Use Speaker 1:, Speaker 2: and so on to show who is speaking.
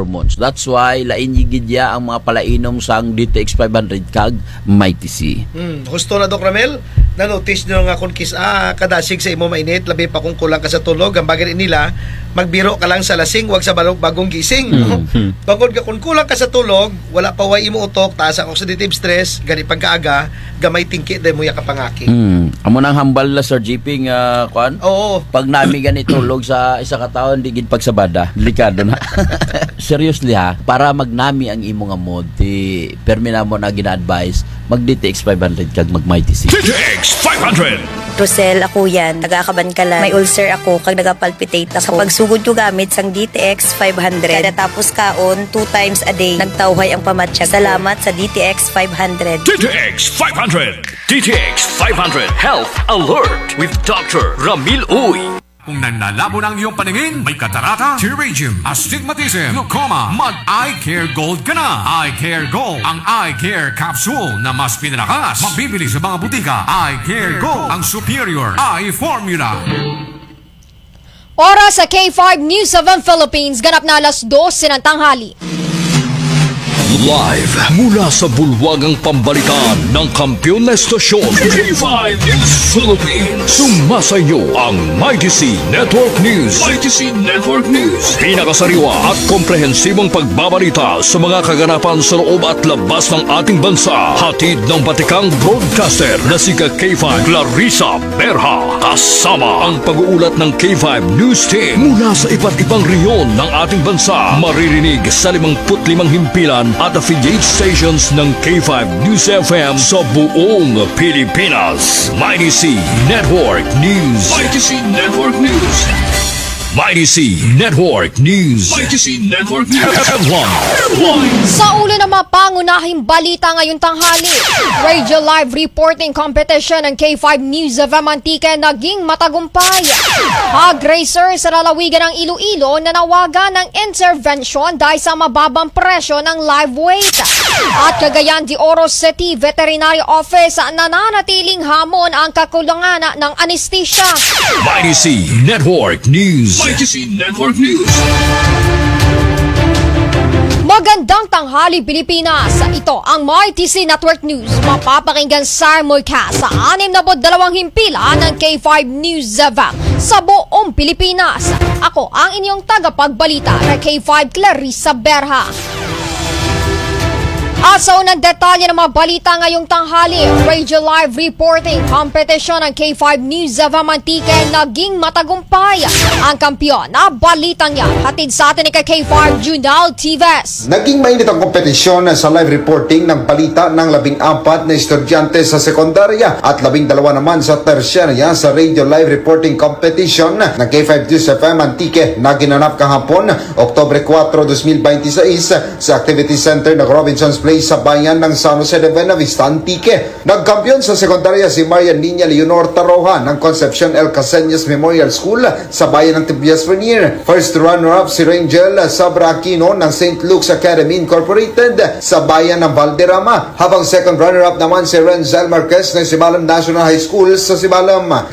Speaker 1: hormones. That's why lain gidya ang mga palainom sang DTX 500 kag Mighty C.
Speaker 2: Husto na Doc Ramel, na-notice nyo nga kung kadasig sa imo mainit, labi pa kung kulang ka sa tulog, ang bagay nila, magbiro ka lang sa lasing, wag sa bagong gising. Bagod ka kung kulang ka sa tulog, wala pa way imo utok, taas ang oxidative stress, gani pagkaaga, gamay tingki dahil mo yakapangaki.
Speaker 1: Amo nang hambal na Sir JP nga kuan?
Speaker 2: Oo.
Speaker 1: Pag nami gani tulog sa isa ka taon, digid pagsabada, delikado na. Seriously ha, para magnami ang imo nga mood, permi na mo na gina-advise, mag-DTX 500 kag mag-Mighty C.
Speaker 3: DTX 500!
Speaker 4: Rosel, ako yan. Nagakabankalan. May ulcer ako kag nagapalpitate ako. Kapag sugod ko gamit sang DTX 500. Kada tapos kaon, 2 times a day. Nagtawhay ang pamatsyag. Salamat sa DTX 500.
Speaker 3: DTX 500! DTX 500 Health Alert with Dr. Ramil Uy.
Speaker 5: Kung nanlalabo ng iyong paningin, may katarata, pterygium, astigmatism, glaucoma, mag-Eye Care Gold ka na. Eye Care Gold, ang Eye Care Capsule na mas pinalakas. Mabibili sa mga butika. Eye Care Gold, ang superior eye formula.
Speaker 6: Oras sa K5 News of Philippines, ganap na 2:00 ng tanghali.
Speaker 3: Live mula sa bulwagang pambalitaan ng kampiyon na estasyon K5 News Philippines. Sumasayo ang Mighty C Network News. Mighty C Network News. Pinakasariwa at komprehensibong pagbabalita sa mga kaganapan sa loob at labas ng ating bansa. Hatid ng batikang broadcaster na si K5 Clarissa Berha. Kasama ang pag-uulat ng K5 News Team mula sa iba't ibang reyon ng ating bansa. Maririnig sa 55 himpilan at affiliate stations ng K5 News FM sa buong Pilipinas. Mighty C Network News. Mighty C Network News. Mighty C Network News. Mighty C Network News. Headline.
Speaker 6: Sa ulo ng mga pangunahing balita ngayong tanghali, Radio Live Reporting Competition ng K5 News of Antique naging matagumpay. Hog racer sa lalawigan ng Iloilo na nawagan ng intervention dahil sa mababang presyo ng live weight. At Cagayan de Oro City Veterinary Office nananatiling hamon ang kakulangan ng anesthesia.
Speaker 3: Mighty C Network News. Mighty C Network News.
Speaker 6: Magandang tanghali Pilipinas. Ito ang Mighty C Network News. Mapapakinggan simulcast sa 62 himpilan ng K5 News sa buong Pilipinas. Ako ang inyong tagapagbalita na K5 Clarissa Berha. Sa unang detalye ng mga balita ngayong tanghali, Radio Live Reporting Competition ng K5 News of Antique naging matagumpay. Ang kampiyon na balitang yan, hatid sa atin ni K5 Junal Tives.
Speaker 7: Naging mainit ang kompetisyon sa live reporting ng balita ng 14 na estudyante sa sekundarya at 12 naman sa tersyarya sa Radio Live Reporting Competition ng K5 News of Antique na ginanap kahapon, Oktubre 4, 2026 sa Activity Center ng Robinson's Place sa bayan ng San Jose de Buena Vista, Antique. Nagkampiyon sa sekundarya si Maria Niña Leonor Taroja ng Concepcion El Caseñas Memorial School sa bayan ng Tibias Renier. First runner-up si Rangel Sabra Aquino ng St. Luke's Academy Incorporated sa bayan ng Valderrama. Habang second runner-up naman si Renzel Marquez ng Sibalam National High School sa Sibalam.